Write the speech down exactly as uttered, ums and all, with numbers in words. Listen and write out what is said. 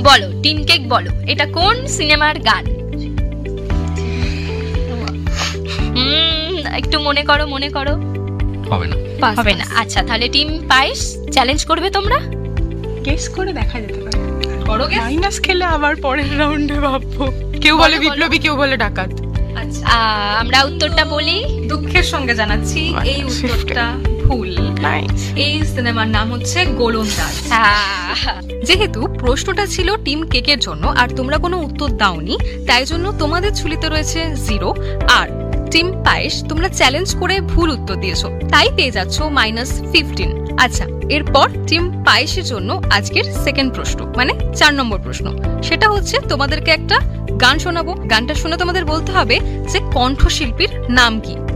বলো team cake বলো, এটা কোন সিনেমার গান? হুম একটু মনে করো মনে করো। হবে না হবে না। আচ্ছা তাহলে টিম পায়েস চ্যালেঞ্জ করবে তোমরা? গেস করে দেখা যেতে পারে। করো গেস। মাইনাস খেলে আবার পরের রাউন্ডে ভাববো। কেউ বলে বিপ্লবী, কেউ বলে ডাকাত। আচ্ছা আমরা উত্তরটা বলি। দুঃখের সঙ্গে জানাচ্ছি এই উত্তরটা ভুল। এই সিনেমার নাম হচ্ছে গোলন্দাজ। যেহেতু প্রশ্নটা ছিল টিম কেকের জন্য আর তোমরা কোনো উত্তর দাওনি, তাই জন্য তোমাদের ঝুলিতে রয়েছে জিরো। আর টিম পায়েস তোমরা চ্যালেঞ্জ করে ভুল উত্তর দিয়েছো, তাই পেয়ে যাচ্ছ মাইনাস ফিফটিন। আচ্ছা এরপর টিম পায়েসের জন্য আজকের সেকেন্ড প্রশ্ন, মানে চার নম্বর প্রশ্ন, সেটা হচ্ছে তোমাদেরকে একটা গান শোনাবো। গানটা শুনে তোমাদের বলতে হবে যে কণ্ঠশিল্পীর নাম কি।